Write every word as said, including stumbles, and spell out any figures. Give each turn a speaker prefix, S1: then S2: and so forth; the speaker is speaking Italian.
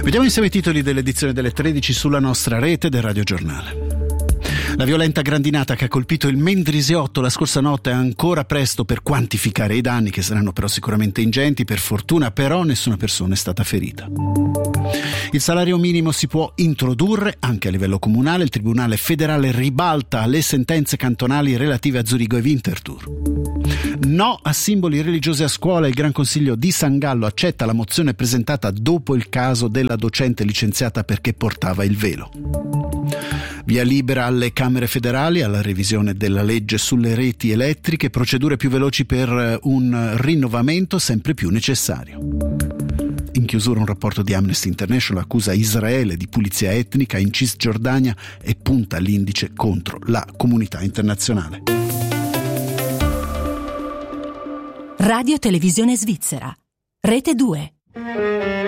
S1: Vediamo insieme i titoli dell'edizione delle tredici sulla nostra rete del Radio Giornale. La violenta grandinata che ha colpito il Mendrisiotto la scorsa notte è ancora presto per quantificare i danni, che saranno però sicuramente ingenti. Per fortuna però nessuna persona è stata ferita. Il salario minimo si può introdurre anche a livello comunale. Il Tribunale federale ribalta le sentenze cantonali relative a Zurigo e Winterthur. No a simboli religiosi a scuola. Il Gran Consiglio di San Gallo accetta la mozione presentata dopo il caso della docente licenziata perché portava il velo. Via libera alle Camere federali alla revisione della legge sulle reti elettriche, procedure più veloci per un rinnovamento sempre più necessario. In chiusura un rapporto di Amnesty International accusa Israele di pulizia etnica in Cisgiordania e punta l'indice contro la comunità internazionale.
S2: Radio Televisione Svizzera, Rete due.